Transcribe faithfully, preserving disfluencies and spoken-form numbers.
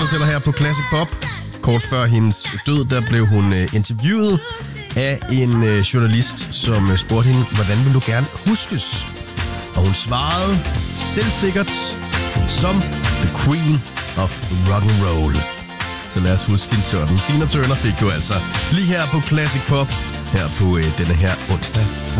fortæller her på Classic Pop. Kort før hendes død, der blev hun øh, interviewet af en øh, journalist, som øh, spurgte hende, hvordan vil du gerne huskes? Og hun svarede selvsikkert som The Queen of Rock and Roll. Så lad os huske hende sådan. Tina Turner fik du altså lige her på Classic Pop, her på øh, denne her onsdag.